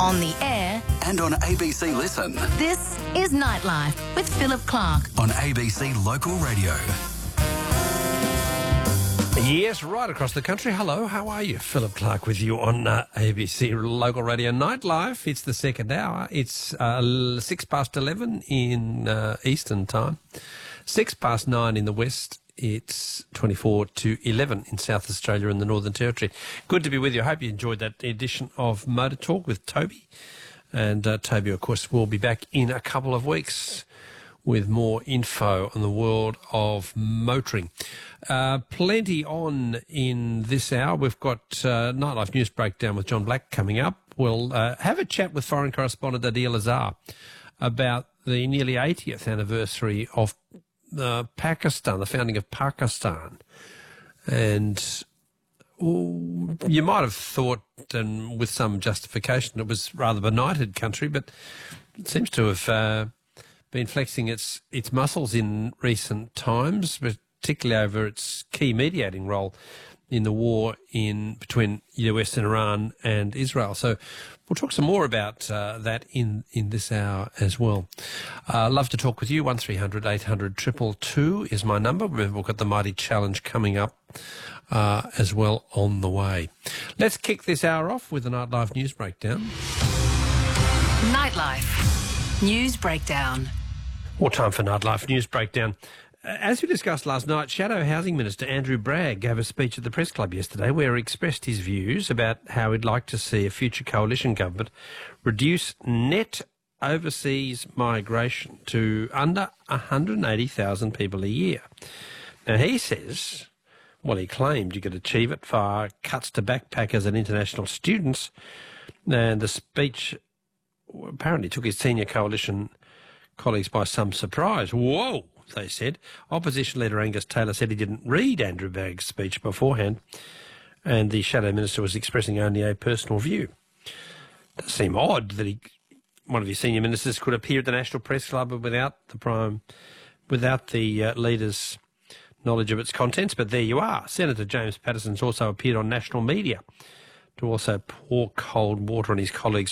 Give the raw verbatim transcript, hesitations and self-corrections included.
On the air and on A B C Listen. This is Nightlife with Philip Clark on A B C Local Radio. Yes, right across the country. Hello, how are you? Philip Clark with you on uh, A B C Local Radio Nightlife. It's the second hour. It's uh, six past eleven in uh, Eastern Time, six past nine in the West. It's twenty-four to eleven in South Australia and the Northern Territory. Good to be with you. I hope you enjoyed that edition of Motor Talk with Toby. And uh, Toby, of course, will be back in a couple of weeks with more info on the world of motoring. Uh, plenty on in this hour. We've got uh, Nightlife News Breakdown with John Black coming up. We'll uh, have a chat with foreign correspondent Adil Azhar about the nearly eightieth anniversary of uh, Pakistan, the founding of Pakistan. And well, you might have thought, and with some justification, it was rather a benighted country, but it seems to have uh, been flexing its its muscles in recent times, particularly over its key mediating role in the war in between U S and Iran and Israel. So we'll talk some more about uh, that in, in this hour as well. Uh, love to talk with you. one three hundred eight hundred two two two is my number. Remember, we've got the Mighty Challenge coming up uh, as well on the way. Let's kick this hour off with the Nightlife News Breakdown. Nightlife News Breakdown. More time for Nightlife News Breakdown. As we discussed last night, Shadow Housing Minister Andrew Bragg gave a speech at the Press Club yesterday where he expressed his views about how he'd like to see a future coalition government reduce net overseas migration to under one hundred eighty thousand people a year. Now, he says, well, he claimed you could achieve it via cuts to backpackers and international students, and the speech apparently took his senior coalition colleagues by some surprise. Whoa, they said. Opposition leader Angus Taylor said he didn't read Andrew Bragg's speech beforehand, and the Shadow Minister was expressing only a personal view. It does seem odd that he, one of his senior ministers could appear at the National Press Club without the prime, without the uh, leader's knowledge of its contents, but there you are. Senator James Patterson's also appeared on national media to also pour cold water on his colleague's